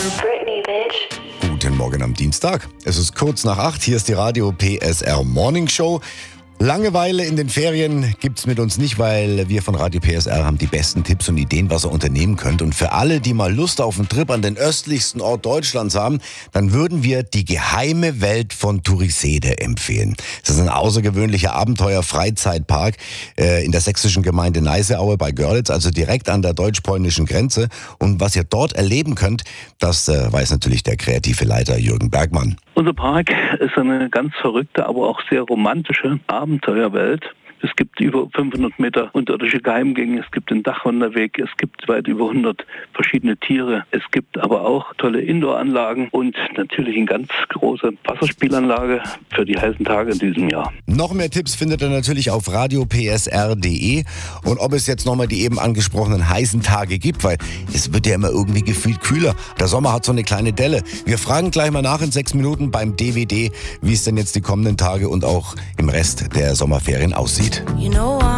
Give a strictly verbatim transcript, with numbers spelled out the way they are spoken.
Britney, bitch. Guten Morgen am Dienstag. Es ist kurz nach acht. Hier ist die Radio P S R Morning Show. Langeweile in den Ferien gibt's mit uns nicht, weil wir von Radio P S R haben die besten Tipps und Ideen, was ihr unternehmen könnt. Und für alle, die mal Lust auf einen Trip an den östlichsten Ort Deutschlands haben, dann würden wir die geheime Welt von Turisede empfehlen. Das ist ein außergewöhnlicher Abenteuer-Freizeitpark äh, in der sächsischen Gemeinde Neißeaue bei Görlitz, also direkt an der deutsch-polnischen Grenze. Und was ihr dort erleben könnt, das äh, weiß natürlich der kreative Leiter Jürgen Bergmann. Unser Park ist eine ganz verrückte, aber auch sehr romantische Abenteuerwelt. Es gibt über fünfhundert Meter unterirdische Geheimgänge, es gibt den Dachwanderweg, es gibt weit über hundert verschiedene Tiere. Es gibt aber auch tolle Indoor-Anlagen und natürlich eine ganz große Wasserspielanlage für die heißen Tage in diesem Jahr. Noch mehr Tipps findet ihr natürlich auf radio p s r punkt d e. Und ob es jetzt nochmal die eben angesprochenen heißen Tage gibt, weil es wird ja immer irgendwie gefühlt kühler. Der Sommer hat so eine kleine Delle. Wir fragen gleich mal nach in sechs Minuten beim D W D, wie es denn jetzt die kommenden Tage und auch im Rest der Sommerferien aussieht. You know